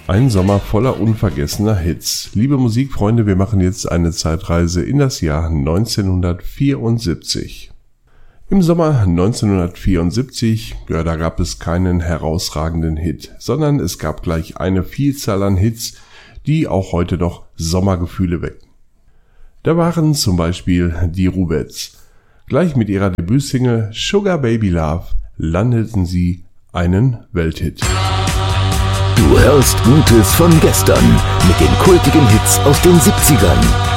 Ein Sommer voller unvergessener Hits. Liebe Musikfreunde, wir machen jetzt eine Zeitreise in das Jahr 1974. Im Sommer 1974, da gab es keinen herausragenden Hit, sondern es gab gleich eine Vielzahl an Hits, die auch heute noch Sommergefühle wecken. Da waren zum Beispiel die Rubettes. Gleich mit ihrer Debütsingle Sugar Baby Love landeten sie einen Welthit. Du hörst Gutes von gestern mit den kultigen Hits aus den 70ern.